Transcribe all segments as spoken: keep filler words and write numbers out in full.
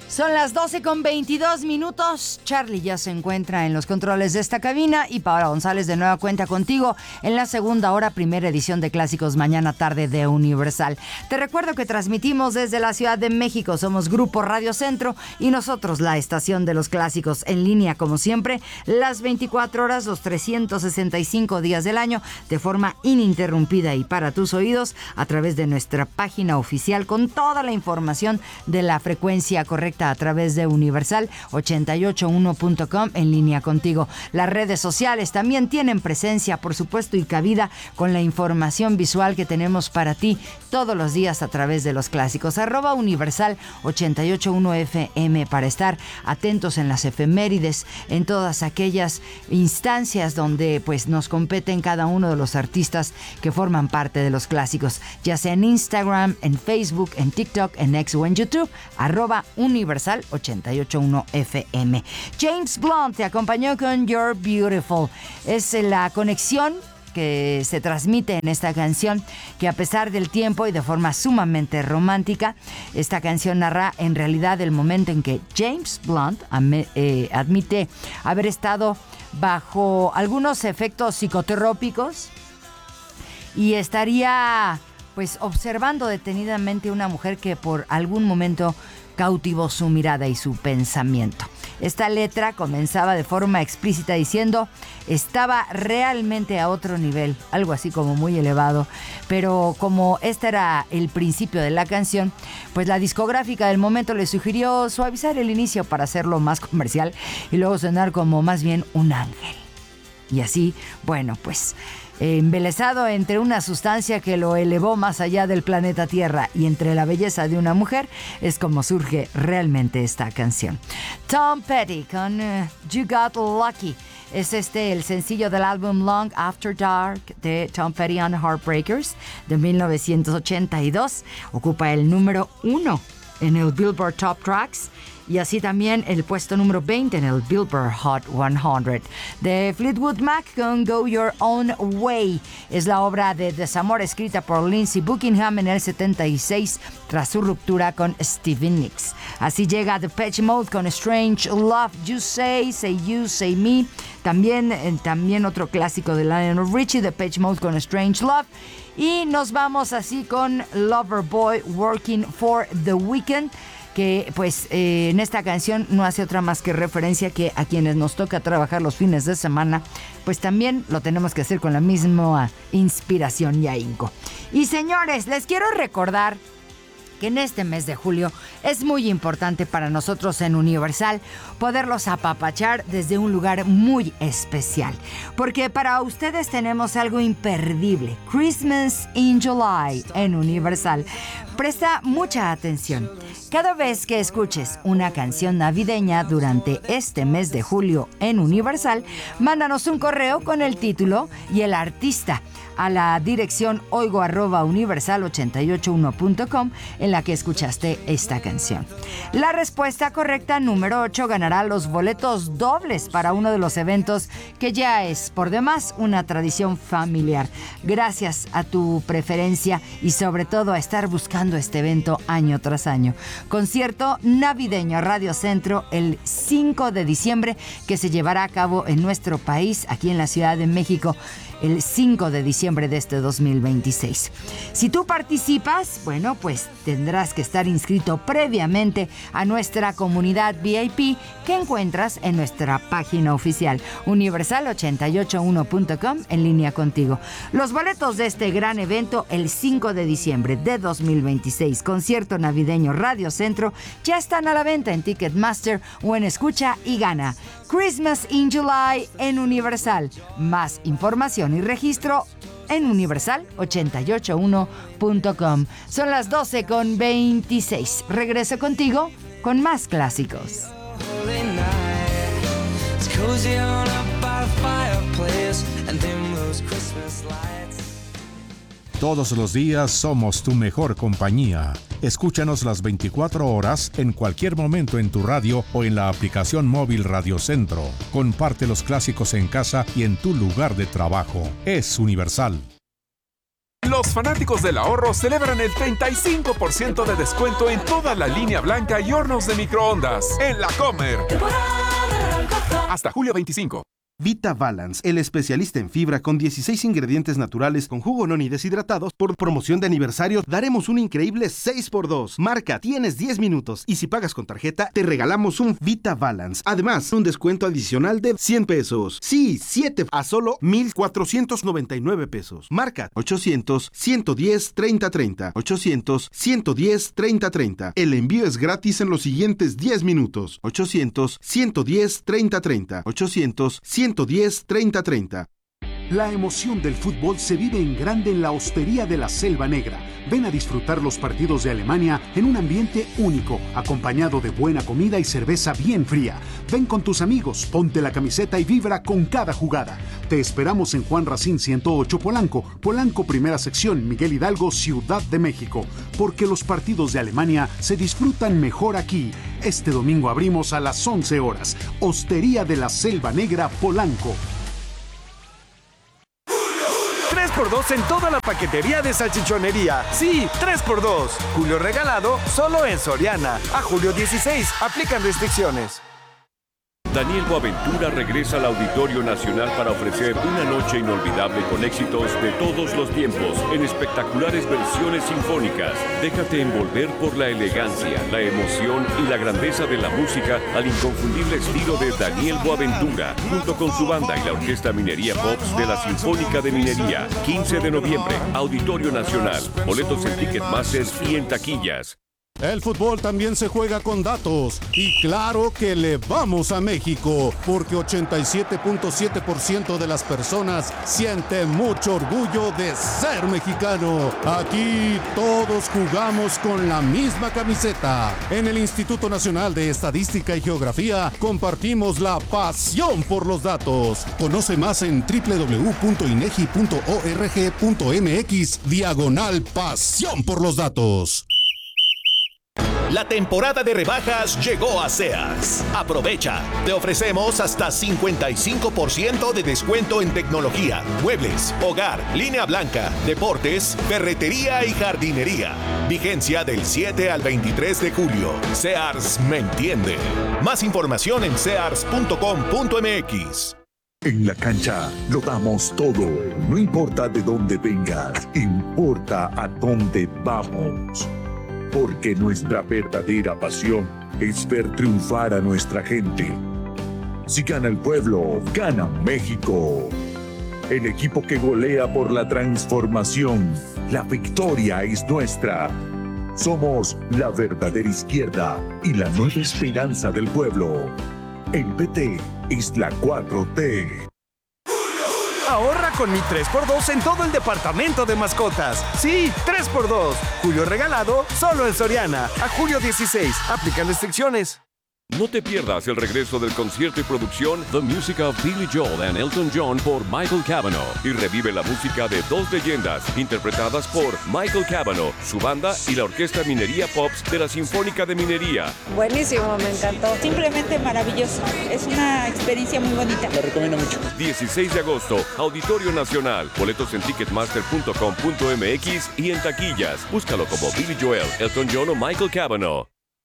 Son las doce con veintidós minutos. Charlie ya se encuentra en los controles de esta cabina y Paola González de nueva cuenta contigo en la segunda hora, primera edición de Clásicos Mañana Tarde de Universal. Te recuerdo que transmitimos desde la Ciudad de México. Somos Grupo Radio Centro y nosotros la estación de los clásicos en línea, como siempre, las veinticuatro horas, los trescientos sesenta y cinco días del año, de forma ininterrumpida y para tus oídos a través de nuestra página oficial con toda la información de la frecuencia correcta a través de Universal ochenta y ocho uno punto com, en línea contigo. Las redes sociales también tienen presencia, por supuesto, y cabida con la información visual que tenemos para ti todos los días a través de los clásicos. Arroba Universal ochenta y ocho uno F M para estar atentos en las efemérides, en todas aquellas instancias donde pues nos competen cada uno de los artistas que forman parte de los clásicos, ya sea en Instagram, en Facebook, en TikTok, en X o en YouTube. Arroba Universal ochenta y ocho uno F M. James Blunt te acompañó con You're Beautiful. Es la conexión que se transmite en esta canción, que a pesar del tiempo y de forma sumamente romántica, esta canción narra en realidad el momento en que James Blunt eh, admite haber estado bajo algunos efectos psicotrópicos y estaría pues observando detenidamente una mujer que por algún momento cautivó su mirada y su pensamiento. Esta letra comenzaba de forma explícita diciendo: estaba realmente a otro nivel, algo así como muy elevado, pero como este era el principio de la canción, pues la discográfica del momento le sugirió suavizar el inicio para hacerlo más comercial y luego sonar como más bien un ángel. Y así, bueno, pues embelesado entre una sustancia que lo elevó más allá del planeta Tierra y entre la belleza de una mujer, es como surge realmente esta canción. Tom Petty con uh, You Got Lucky. Es este el sencillo del álbum Long After Dark de Tom Petty and the Heartbreakers de mil novecientos ochenta y dos. Ocupa el número uno en el Billboard Top Tracks y así también el puesto número veinte en el Billboard Hot cien. De Fleetwood Mac con Go Your Own Way. Es la obra de desamor escrita por Lindsey Buckingham en el setenta y seis tras su ruptura con Stevie Nicks. Así llega Depeche Mode con Strange Love. You Say, Say You, Say Me. También, eh, también otro clásico de Lionel Richie, Depeche Mode con Strange Love. Y nos vamos así con Loverboy, Working for the Weekend, que pues eh, en esta canción no hace otra más que referencia que a quienes nos toca trabajar los fines de semana, pues también lo tenemos que hacer con la misma inspiración y ahínco. Y señores, les quiero recordar que en este mes de julio es muy importante para nosotros en Universal poderlos apapachar desde un lugar muy especial, porque para ustedes tenemos algo imperdible: Christmas in July en Universal. Presta mucha atención. Cada vez que escuches una canción navideña durante este mes de julio en Universal, mándanos un correo con el título y el artista a la dirección oigo arroba universal ochenta y ocho uno punto com en la que escuchaste esta canción. La respuesta correcta, número ocho, ganará los boletos dobles para uno de los eventos que ya es por demás una tradición familiar. Gracias a tu preferencia y sobre todo a estar buscando este evento año tras año. Concierto navideño Radio Centro el cinco de diciembre, que se llevará a cabo en nuestro país, aquí en la Ciudad de México, el cinco de diciembre de este dos mil veintiséis. Si tú participas, bueno, pues tendrás que estar inscrito previamente a nuestra comunidad V I P que encuentras en nuestra página oficial universal ochenta y ocho uno punto com, en línea contigo. Los boletos de este gran evento el cinco de diciembre de dos mil veintiséis, concierto navideño Radio Centro, ya están a la venta en Ticketmaster o en Escucha y Gana. Christmas in July en Universal. Más información y registro en universal ochenta y ocho uno punto com. Son las doce con veintiséis. Regreso contigo con más clásicos. Todos los días somos tu mejor compañía. Escúchanos las veinticuatro horas en cualquier momento en tu radio o en la aplicación móvil Radio Centro. Comparte los clásicos en casa y en tu lugar de trabajo. Es Universal. Los fanáticos del ahorro celebran el treinta y cinco por ciento de descuento en toda la línea blanca y hornos de microondas en La Comer. Hasta julio veinticinco. Vita Balance, el especialista en fibra con dieciséis ingredientes naturales con jugo noni deshidratados. Por promoción de aniversario, daremos un increíble seis por dos. Marca, tienes diez minutos y si pagas con tarjeta, te regalamos un Vita Balance. Además, un descuento adicional de cien pesos. Sí, siete a solo mil cuatrocientos noventa y nueve pesos. Marca ochocientos, ciento diez, treinta treinta. ochocientos, ciento diez, treinta treinta. El envío es gratis en los siguientes diez minutos. ochocientos, ciento diez, treinta treinta. ochocientos, ciento diez, treinta treinta. La emoción del fútbol se vive en grande en la Hostería de la Selva Negra. Ven a disfrutar los partidos de Alemania en un ambiente único, acompañado de buena comida y cerveza bien fría. Ven con tus amigos, ponte la camiseta y vibra con cada jugada. Te esperamos en Juan Racine ciento ocho Polanco, Polanco Primera Sección, Miguel Hidalgo, Ciudad de México. Porque los partidos de Alemania se disfrutan mejor aquí. Este domingo abrimos a las once horas. Hostería de la Selva Negra, Polanco. tres por dos en toda la paquetería de salchichonería. Sí, tres por dos. Julio regalado solo en Soriana. A julio dieciséis. Aplican restricciones. Daniel Boaventura regresa al Auditorio Nacional para ofrecer una noche inolvidable con éxitos de todos los tiempos en espectaculares versiones sinfónicas. Déjate envolver por la elegancia, la emoción y la grandeza de la música al inconfundible estilo de Daniel Boaventura, junto con su banda y la Orquesta Minería Pops de la Sinfónica de Minería. quince de noviembre, Auditorio Nacional. Boletos en Ticketmaster y en taquillas. El fútbol también se juega con datos y claro que le vamos a México porque ochenta y siete punto siete por ciento de las personas siente mucho orgullo de ser mexicano. Aquí todos jugamos con la misma camiseta. En el Instituto Nacional de Estadística y Geografía compartimos la pasión por los datos. Conoce más en doble u doble u doble u punto inegi punto org punto mx diagonal pasión por los datos. La temporada de rebajas llegó a Sears. Aprovecha. Te ofrecemos hasta cincuenta y cinco por ciento de descuento en tecnología, muebles, hogar, línea blanca, deportes, ferretería y jardinería. Vigencia del siete al veintitrés de julio. Sears me entiende. Más información en sears punto com punto mx. En la cancha lo damos todo. No importa de dónde vengas, importa a dónde vamos. Porque nuestra verdadera pasión es ver triunfar a nuestra gente. Si gana el pueblo, gana México. El equipo que golea por la transformación. La victoria es nuestra. Somos la verdadera izquierda y la nueva esperanza del pueblo. El P T es la cuatro T. Ahorra con mi tres por dos en todo el departamento de mascotas. Sí, tres por dos. Julio regalado solo en Soriana. A julio dieciséis. Aplican restricciones. No te pierdas el regreso del concierto y producción The Music of Billy Joel and Elton John por Michael Cavanaugh y revive la música de dos leyendas interpretadas por Michael Cavanaugh, su banda y la Orquesta Minería Pops de la Sinfónica de Minería. Buenísimo, me encantó. Simplemente maravilloso. Es una experiencia muy bonita. Lo recomiendo mucho. dieciséis de agosto, Auditorio Nacional. Boletos en ticketmaster punto com punto mx y en taquillas. Búscalo como Billy Joel, Elton John o Michael Cavanaugh.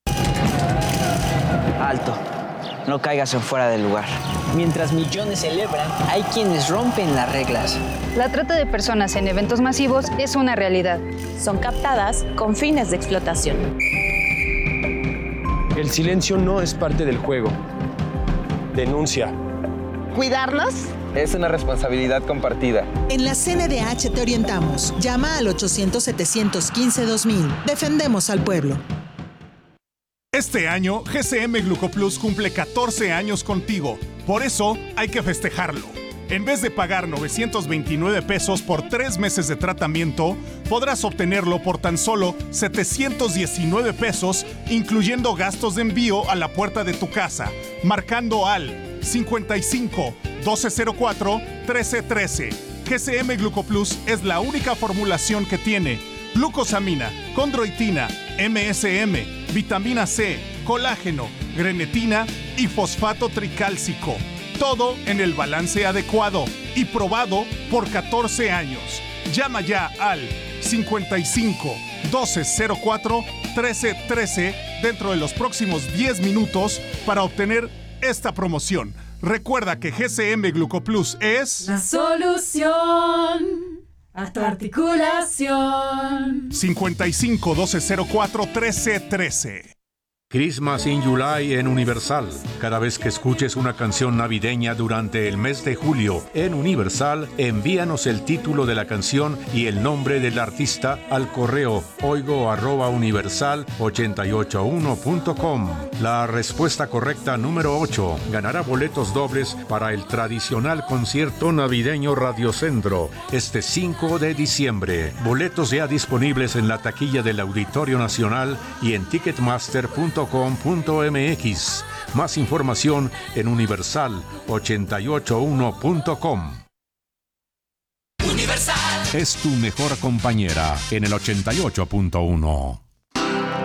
Alto, no caigas en fuera del lugar. Mientras millones celebran, hay quienes rompen las reglas. La trata de personas en eventos masivos es una realidad. Son captadas con fines de explotación. El silencio no es parte del juego. Denuncia. ¿Cuidarnos? Es una responsabilidad compartida. En la C N D H te orientamos. Llama al ochocientos, setecientos quince, dos mil. Defendemos al pueblo. Este año, G C M Glucoplus cumple catorce años contigo. Por eso, hay que festejarlo. En vez de pagar novecientos veintinueve pesos por tres meses de tratamiento, podrás obtenerlo por tan solo setecientos diecinueve pesos, incluyendo gastos de envío a la puerta de tu casa, marcando al cincuenta y cinco, doce cero cuatro, trece trece. G C M Glucoplus es la única formulación que tiene glucosamina, condroitina, M S M, vitamina C, colágeno, grenetina y fosfato tricálcico. Todo en el balance adecuado y probado por catorce años. Llama ya al cincuenta y cinco, doce cero cuatro, trece trece dentro de los próximos diez minutos para obtener esta promoción. Recuerda que G C M Glucoplus es la solución a tu articulación. cincuenta y cinco, doce cero cuatro, trece trece. Christmas in July en Universal. Cada vez que escuches una canción navideña durante el mes de julio en Universal, envíanos el título de la canción y el nombre del artista al correo oigo arroba universal ochenta y ocho uno punto com. La respuesta correcta número ocho ganará boletos dobles para el tradicional concierto navideño Radio Centro este cinco de diciembre. Boletos ya disponibles en la taquilla del Auditorio Nacional y en ticketmaster punto com punto m x. Más información en universal ochenta y ocho uno punto com. Universal Es tu mejor compañera en el ochenta y ocho punto uno.